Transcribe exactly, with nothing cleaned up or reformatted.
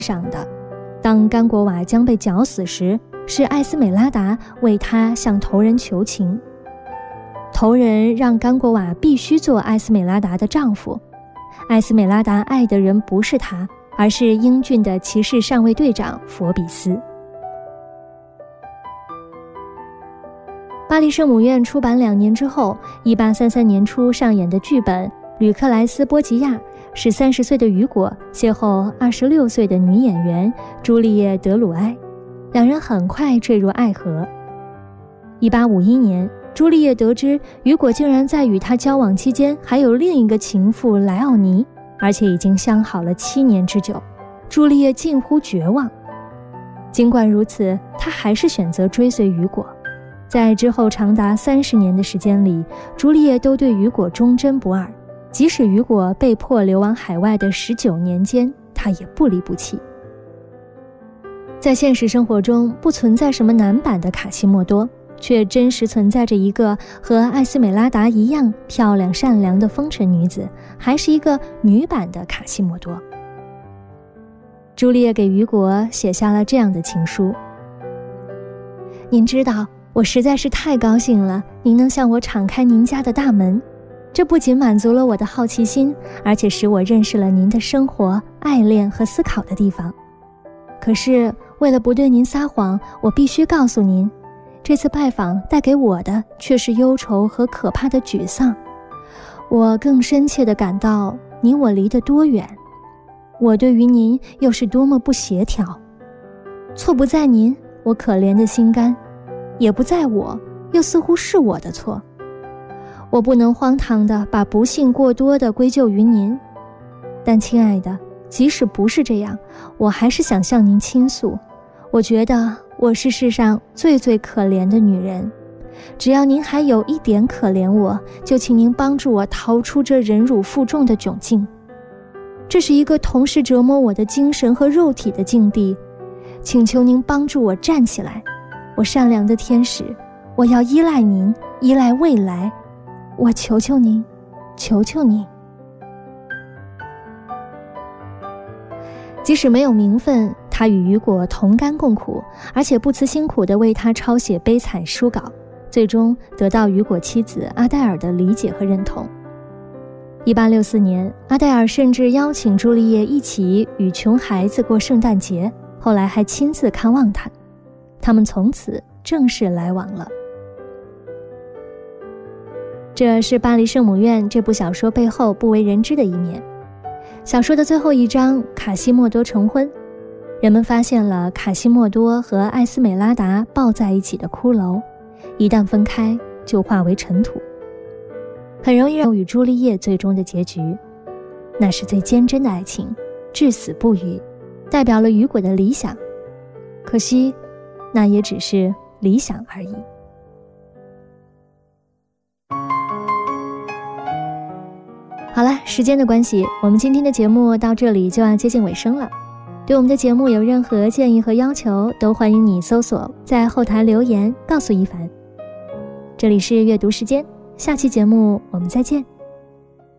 上的。当甘国瓦将被绞死时，是艾斯美拉达为他向头人求情。头人让甘国瓦必须做艾斯美拉达的丈夫。艾斯美拉达爱的人不是他，而是英俊的骑士上尉队长佛比斯。巴黎圣母院出版两年之后，一八三三年初上演的剧本《吕克莱斯波吉亚》是三十岁的雨果邂逅二十六岁的女演员朱丽叶·德鲁埃，两人很快坠入爱河。一八五一年，朱丽叶得知雨果竟然在与她交往期间还有另一个情妇莱奥尼，而且已经相好了七年之久，朱丽叶近乎绝望。尽管如此，她还是选择追随雨果。在之后长达三十年的时间里，朱丽叶都对雨果忠贞不二，即使雨果被迫流亡海外的十九年间，她也不离不弃。在现实生活中，不存在什么男版的卡西莫多，却真实存在着一个和艾斯美拉达一样漂亮善良的风尘女子，还是一个女版的卡西莫多。朱丽叶给雨果写下了这样的情书：您知道，我实在是太高兴了，您能向我敞开您家的大门，这不仅满足了我的好奇心，而且使我认识了您的生活、爱恋和思考的地方。可是为了不对您撒谎，我必须告诉您，这次拜访带给我的却是忧愁和可怕的沮丧。我更深切地感到您我离得多远，我对于您又是多么不协调。错不在您，我可怜的心肝，也不在我，又似乎是我的错。我不能荒唐地把不幸过多地归咎于您，但亲爱的，即使不是这样，我还是想向您倾诉。我觉得我是世上最最可怜的女人，只要您还有一点可怜我，就请您帮助我逃出这忍辱负重的窘境。这是一个同时折磨我的精神和肉体的境地，请求您帮助我站起来。我善良的天使，我要依赖您，依赖未来，我求求您，求求您。即使没有名分，他与雨果同甘共苦，而且不辞辛苦地为他抄写悲惨书稿，最终得到雨果妻子阿黛尔的理解和认同。一八六四年，阿黛尔甚至邀请朱丽叶一起与穷孩子过圣诞节，后来还亲自看望他。他们从此正式来往了。这是《巴黎圣母院》这部小说背后不为人知的一面。小说的最后一章，卡西莫多成婚，人们发现了卡西莫多和艾斯美拉达抱在一起的骷髅，一旦分开就化为尘土，很容易让与朱丽叶最终的结局。那是最坚贞的爱情，至死不渝，代表了雨果的理想。可惜那也只是理想而已。好了，时间的关系，我们今天的节目到这里就要接近尾声了。对我们的节目有任何建议和要求，都欢迎你搜索在后台留言告诉一凡。这里是阅读时间，下期节目我们再见。